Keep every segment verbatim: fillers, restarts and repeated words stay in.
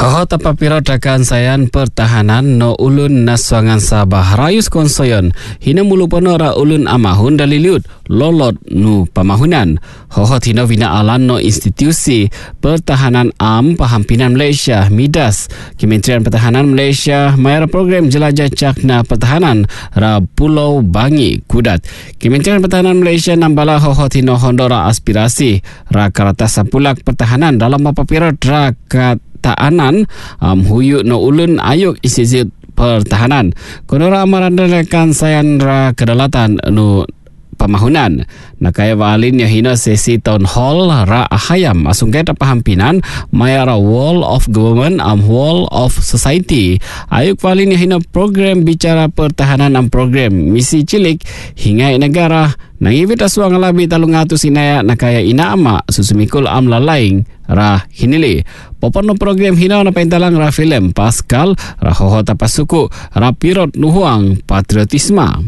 Ho tapapiro takan sayan pertahanan no ulun naswangan Sabah rayus konsoyon hina mulu penora ulun amahun daliliut lolot nu pamahunan hohot hina vina alan no institusi pertahanan am pahampinan Malaysia Midas Kementerian Pertahanan Malaysia mayar program jelajah cakna pertahanan ra Pulau Bangi Kudat. Kementerian Pertahanan Malaysia nambala hohot hina hondora aspirasi ra karata sapulak pertahanan dalam papapiro drakat taanan um, huyu no ulun ayuk isi pertahanan konora amarandalekan sayandra kedalatan nu pamahunan nakaya walin ya hina sesi town hall ra ahayam asungkai pahampinan mayara wall of government am wall of society ayuk walin ya hina program bicara pertahanan am program misi cilik hingga negara nangivit aswang labi talung atus inaya nakaya ina ama susumikul am lalaing ra hinili popono program hina na paintalang ra film Pascal ra hohota pasuku ra pirot nuhuang patriotisma.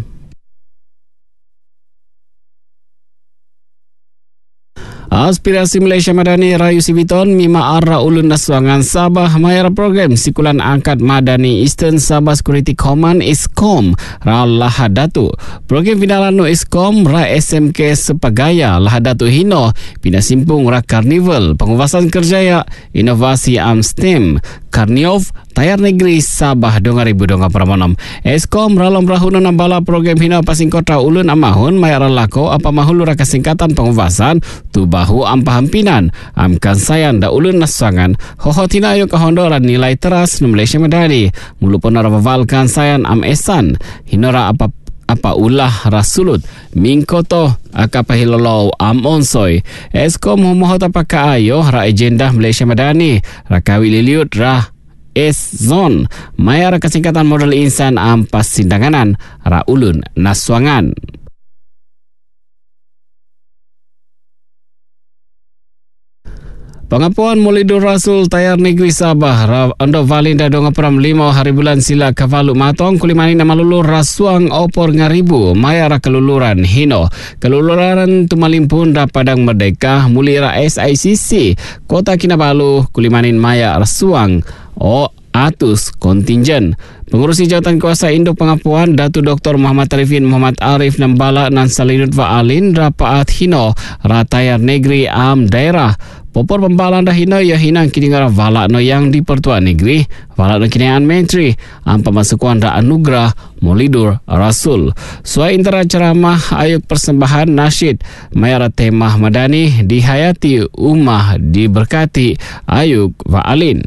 Aspirasi Malaysia Madani Rayu Sibiton mima arra ulun naswangan Sabah mayar program sikulan angkat Madani Eastern Sabah Security Command ISCOM ra lahadatu program finalan no ISCOM ra S M K sepagaya lahadatu hino pinasimpung ra Carnival pengubasan kerjaya inovasi am STEM Karniov Tayar Negeri Sabah dua ribu dua puluh enam. Eskom ralam rahuna nambala program hina pasing kota ulun amahun mayar lako apa mahulu ra kasingkatan pengubasan tu bahu am pahampinan am kansayan da ulun naswangan hohot hina ayo kahondoran nilai teras nu Malaysia Madani mulu ponara wavalkan sayan am esan hinora apa apa ulah rasulut mingkoto akapahilolo am onsoy Eskom mohot apa ka ayo ra agenda Malaysia Madani rakawi liliut ra S Zone mayar kesingkatan modal insan ampas sindanganan ra ulun naswangan. Pengapuan Maulidur Rasul Tayar Negeri Sabah ra ando valinda donga pram lima hari bulan sila kavalu matong kulimani nama lulur rasuang opor ngaribu mayar keluluran hino keluluran tumalimpun da Padang Merdeka mulira S I C C Kota Kinabalu kulimanin maya rasuang o atus kontingen. Pengurusi Jawatan Kuasa Induk Pengapuan Datu Doktor Muhammad Arifin Muhammad Arif Nambala nan Salinut Vaalin rapaat hino ratayar negeri am daerah popor pembalan dah hino ya hinang kini ngara valak no yang di Pertuan Negeri valak no kini an menteri am pemasukuan da anugerah Maulidur Rasul suai intera ceramah ayuk persembahan nasyid mayara temah madani dihayati umah diberkati ayuk Vaalin.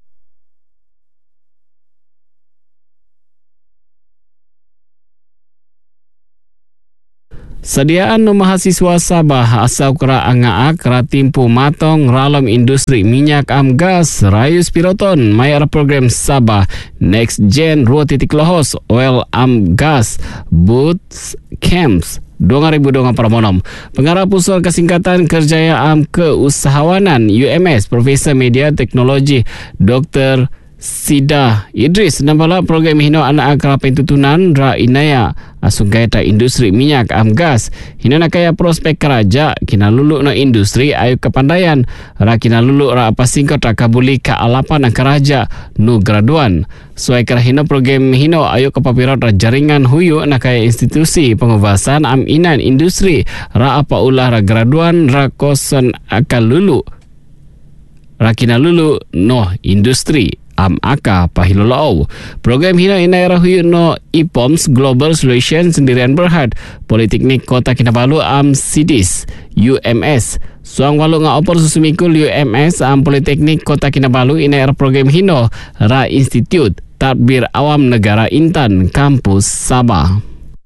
Sediaan no mahasiswa Sabah asal kera angaak ratimpu matong ralom industri minyak am gas rayus piroton mayar program Sabah Next Gen dua titik lohos oil am gas boots camps dua ribu dua puluh enam. Pengarah Pusat Kesingkatan Kerjaya Am Keusahawanan U M S Profesor Media Teknologi Doktor Sida Idris nambala program hino anak akrapin tutunan ra inaya asungkai ta industri minyak am gas hina nakaya prospek keraja kina lulu na industri ayu kepandaian ra kina lulu ra apa singkot ra kabuli ka alapan ang keraja nu graduan suai kera hino program hino ayu kepapirot ra jaringan huyu nakaya institusi pengubasan am inan industri ra apa ulah ra graduan ra koson akal lulu ra kina lulu no industri am aka pahilolo. Program hina inai rahuyu no I P O M S Global Solution sendirian berhad Politeknik Kota Kinabalu am Sidis U M S suang walu nga opor susumikul U M S am Politeknik Kota Kinabalu inai program hino ra Institut Tadbir Awam Negara Intan Kampus Sabah.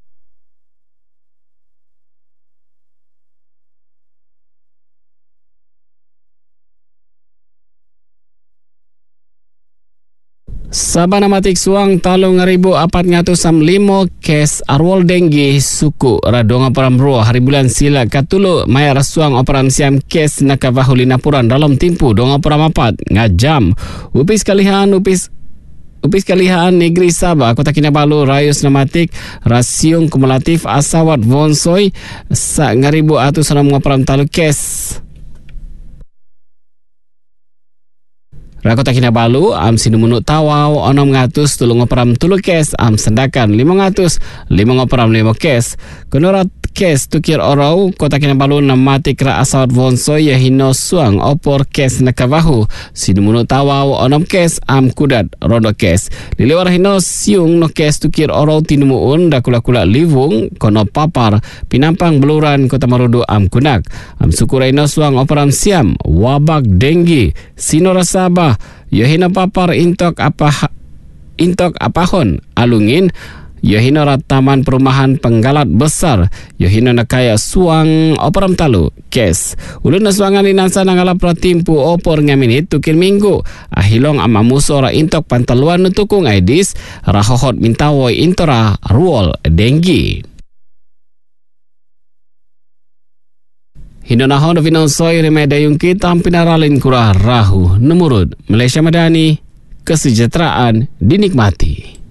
Sabah namatik suang talung ribu apat ngatus sam limo kes arwol denggi suku radonga paramro hari bulan sila katulu mayar suang operan siam kes nakavahulina puran dalam timpu donga paramapat ngajam upis kalihan upis Upis Kalihaan Negeri Sabah Kota Kinabalu rayus namatik rasiung kumulatif asawat vonsoy sa ngaribu atus salam ngaparam talu kes Rakota Kinabalu am Sinumunut Tawau onom ngatus tulung operam tulu kes am Sendakan lima ngatus lima operam lima kes. Kunorat kes tukir orau Kota Kinabalu namati kera asawat vonso ya hino suang opor kes nakabahu. Sinumunut Tawau onom kes am Kudat rondo kes. Liliwar hino siung no kes tukir orau tinumuun dakula-kula livung kono papar pinampang beluran Kota Marudu am Kunak. Am sukura hino suang operam siam wabak denggi Sinora Sabah Yohina papar intok apa intok apahon alungin Yohina Taman Perumahan Penggalat Besar Yohina nakaya suang operam talu kes ulun na suangan inansa nangala pratimpu opor ngaminit tukir minggu ahilong amamusora intok pantaluan nutukung aidis rahohot mintawoy intora ruol denggi. Hinonahon vinonsoy remedayung kita pinaralin kurah rahu nemurut Malaysia Madani, kesejahteraan dinikmati.